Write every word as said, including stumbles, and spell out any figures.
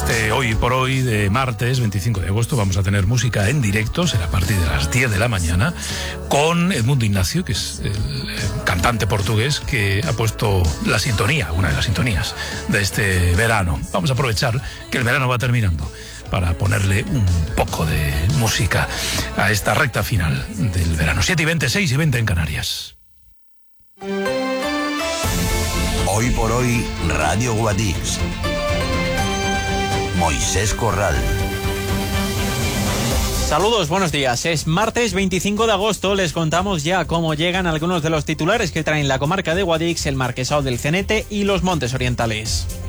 este hoy por hoy de martes veinticinco de agosto vamos a tener música en directo, será a partir de las diez de la mañana, con Edmundo Ignacio, que es el cantante portugués que ha puesto la sintonía, una de las sintonías de este verano. Vamos a aprovechar que el verano va terminando para ponerle un poco de música a esta recta final del verano. siete y veinte, seis y veinte en Canarias. Hoy por hoy, Radio Guadix. Moisés Corral. Saludos, buenos días. Es martes veinticinco de agosto. Les contamos ya cómo llegan algunos de los titulares que traen la comarca de Guadix, el Marquesado del Cenete y los Montes Orientales.